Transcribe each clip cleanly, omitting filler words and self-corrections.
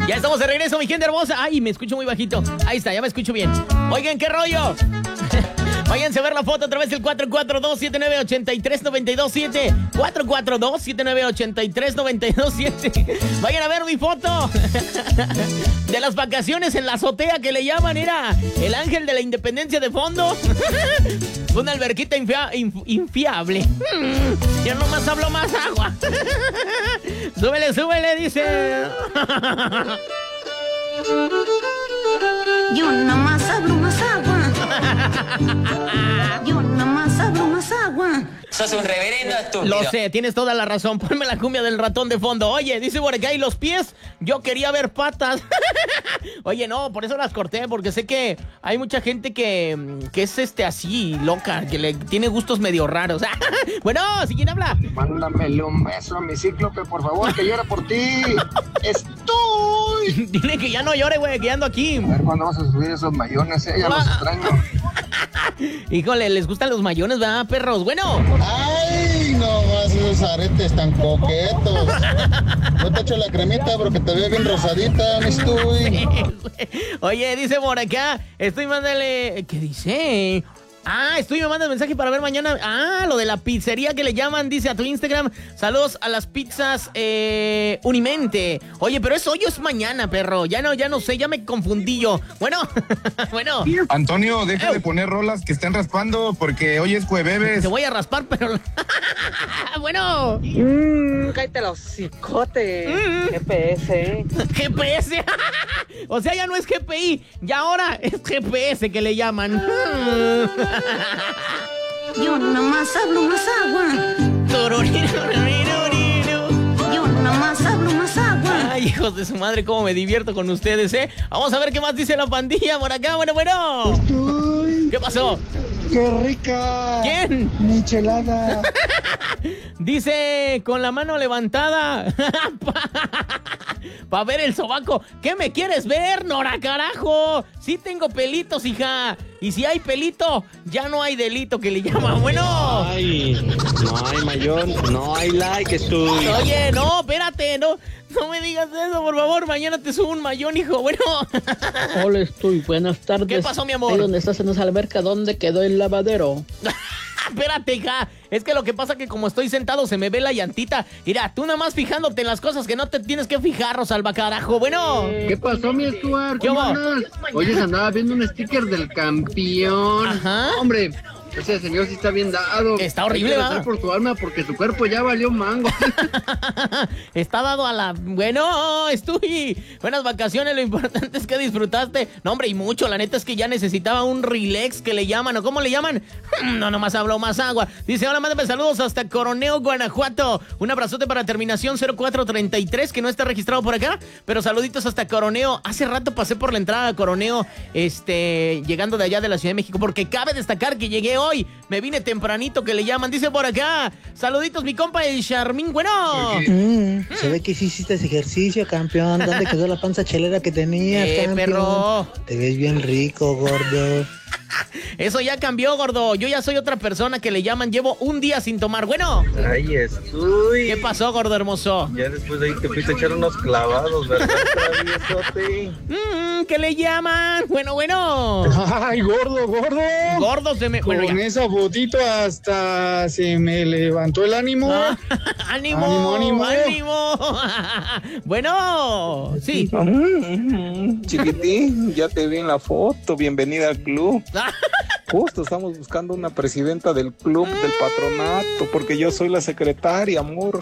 Ya estamos de regreso, mi gente hermosa. Ay, me escucho muy bajito. Ahí está, ya me escucho bien. Oigan, ¿qué rollo? Váyanse a ver la foto a través del 442-798-392-7. 442-798-392-7. Vayan a ver mi foto de las vacaciones en la azotea que le llaman. Era el ángel de la independencia de fondo. Una alberquita infiable. Yo nomás hablo más agua. Súbele, súbele, dice. Yo nomás hablo más agua. Yo nomás hablo más agua. Sos un reverendo estúpido. Lo sé, tienes toda la razón. Ponme la cumbia del ratón de fondo. Oye, dice por acá, ¿y los pies? Yo quería ver patas. Oye, no, por eso las corté, porque sé que hay mucha gente que es así, loca, que le tiene gustos medio raros. Bueno, ¿sí quién habla? Mándamele un beso a mi cíclope, por favor, que llora por ti. Estoy. Dile que ya no llore, güey, que ya ando aquí. A ver cuándo vas a subir esos mayones, ya los extraño. Híjole, les gustan los mayones, ¿verdad, perros? Bueno. ¡Ay, no más esos aretes tan coquetos! Yo te echo la cremita porque te veo bien rosadita, mi Stuy. Oye, dice por acá, estoy mándale... ¿Qué dice? Estoy me manda mensaje para ver mañana. Lo de la pizzería que le llaman, dice a tu Instagram. Saludos a las pizzas Unimente. Oye, pero hoy es mañana, perro. Ya no sé, ya me confundí yo. Bueno, bueno. Antonio, deja de poner rolas que estén raspando porque hoy es jueves. Te voy a raspar, pero... Bueno. Cállate los cicotes. GPS. GPS. O sea, ya no es GPI. Ya ahora es GPS que le llaman. Yo nomás hablo más agua. Yo nomás hablo más agua. Ay, hijos de su madre, cómo me divierto con ustedes, ¿eh? Vamos a ver qué más dice la pandilla por acá. Bueno. ¿Qué pasó? ¡Qué rica! ¿Quién? Michelada. Dice, con la mano levantada. Pa' ver el sobaco. ¿Qué me quieres ver, Nora, carajo? Sí tengo pelitos, hija. Y si hay pelito, ya no hay delito que le llaman. Bueno. Ay, no hay mayón, no hay like, estoy. Oye, no, espérate, no me digas eso, por favor. Mañana te subo un mayón, hijo. Bueno. Hola, estoy. Buenas tardes. ¿Qué pasó, mi amor? Ahí donde estás en esa alberca, ¿dónde quedó el lavadero? Espérate, hija. Es que lo que pasa es que como estoy sentado se me ve la llantita. Mira, tú nada más fijándote en las cosas que no te tienes que fijar, Rosalba, carajo. Bueno. ¿Qué pasó, mi Stuart? ¿Cómo andas? Oye, se andaba viendo un sticker del campeón. Ajá. Hombre, ese señor sí está bien dado. Está horrible, ¿va? Por su alma, porque su cuerpo ya valió mango. Está dado a la... Bueno, estoy... Buenas vacaciones, lo importante es que disfrutaste. No, hombre, y mucho. La neta es que ya necesitaba un relax que le llaman, ¿o cómo le llaman? No, nomás habló más agua. Dice, hola, mándame saludos hasta Coroneo, Guanajuato. Un abrazote para terminación 0433, que no está registrado por acá, pero saluditos hasta Coroneo. Hace rato pasé por la entrada a Coroneo, llegando de allá de la Ciudad de México, porque cabe destacar que llegué hoy. Me vine tempranito, que le llaman. Dice por acá, saluditos, mi compa, el Charmín. Bueno. Se ve que sí hiciste ese ejercicio, campeón. ¿Dónde quedó la panza chelera que tenías, campeón? Perro. Te ves bien rico, gordo. Eso ya cambió, gordo. Yo ya soy otra persona que le llaman. Llevo un día sin tomar. Bueno. Ay, estoy. ¿Qué pasó, gordo hermoso? Ya después de ahí te fuiste a echar unos clavados, ¿verdad, traviesote? ¿Qué le llaman? Bueno. ¡Ay, gordo! Gordo se me... Bueno, con esa fotito hasta se me levantó el ánimo. ¡Ánimo! Bueno, sí. Chiquitín, ya te vi en la foto. Bienvenida al club. Justo estamos buscando una presidenta del club del patronato, porque yo soy la secretaria, amor.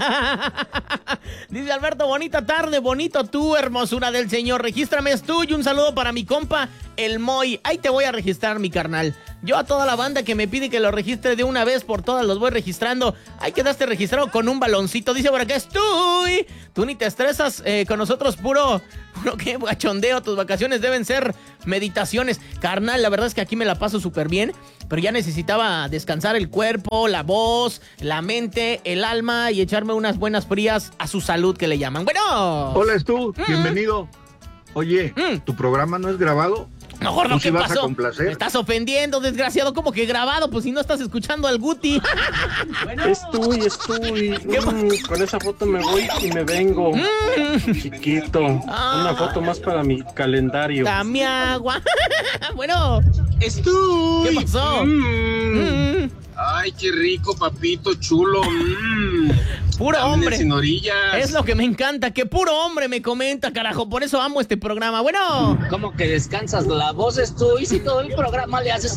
Dice Alberto, bonita tarde, bonito tú, hermosura del señor. Regístrame, es tú, y un saludo para mi compa, el Moy. Ahí te voy a registrar, mi carnal. Yo a toda la banda que me pide que lo registre de una vez por todas los voy registrando. Ahí quedaste registrado con un baloncito. Dice por acá, estoy. Tú ni te estresas con nosotros, puro que gachondeo. Tus vacaciones deben ser meditaciones. Carnal, la verdad es que aquí me la paso súper bien, pero ya necesitaba descansar el cuerpo, la voz, la mente, el alma y echarme unas buenas frías a su salud, que le llaman. Bueno. Hola, Stu. Bienvenido. Oye, ¿tu programa no es grabado? No, gordo, ¿qué vas pasó? a complacer? Me estás ofendiendo, desgraciado, como que grabado, pues si no estás escuchando al Guti. Bueno. Estoy. Con esa foto me voy y me vengo. Chiquito. Una foto más para mi calendario. Dame agua. Bueno. Estoy. ¿Qué pasó? Ay, qué rico, papito chulo. Puro hombre. Sin orillas. Es lo que me encanta, que puro hombre me comenta, carajo. Por eso amo este programa. Bueno. ¿Cómo que descansas la voz, y si todo el programa le haces?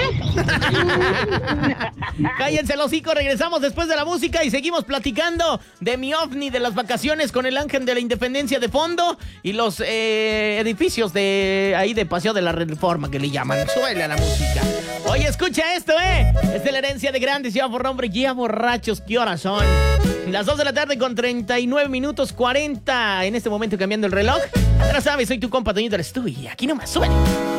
Cállense los hocico, regresamos después de la música y seguimos platicando de mi ovni de las vacaciones con el Ángel de la Independencia de fondo y los edificios de ahí de Paseo de la Reforma que le llaman. Suele a la música. Oye, escucha esto, es de la herencia de grandes, ya por hombre, ya borrachos, ¿qué horas son? Las 2 de la tarde con 39 minutos 40 en este momento cambiando el reloj. Ahora sabes, soy tu compa Toñito, eres tú y aquí nomás suena.